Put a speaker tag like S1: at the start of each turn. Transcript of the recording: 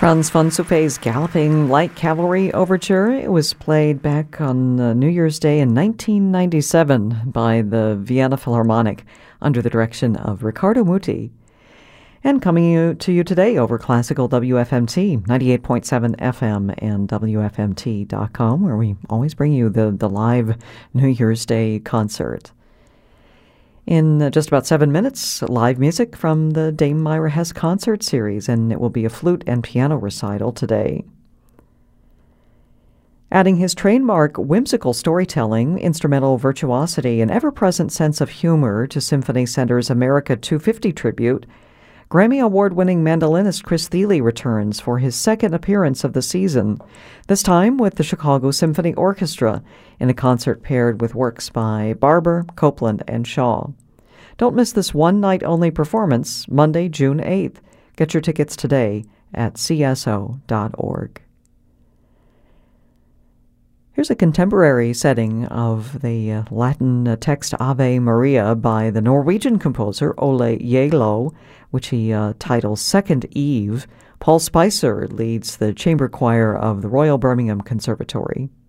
S1: Franz von Suppé's Galloping Light Cavalry Overture. It was played back on New Year's Day in 1997 by the Vienna Philharmonic under the direction of Riccardo Muti. And coming to you today over Classical WFMT, 98.7 FM and WFMT.com, where we always bring you the live New Year's Day concert. In just about 7 minutes, live music from the Dame Myra Hess concert series, and it will be a flute and piano recital today. Adding his trademark whimsical storytelling, instrumental virtuosity, and ever-present sense of humor to Symphony Center's America 250 tribute, Grammy Award-winning mandolinist Chris Thile returns for his second appearance of the season, this time with the Chicago Symphony Orchestra in a concert paired with works by Barber, Copland, and Shaw. Don't miss this one-night-only performance, Monday, June 8th. Get your tickets today at cso.org. Here's a contemporary setting of the Latin text Ave Maria by the Norwegian composer Ole Gjeilo, which he titles Second Eve. Paul Spicer leads the chamber choir of the Royal Birmingham Conservatory.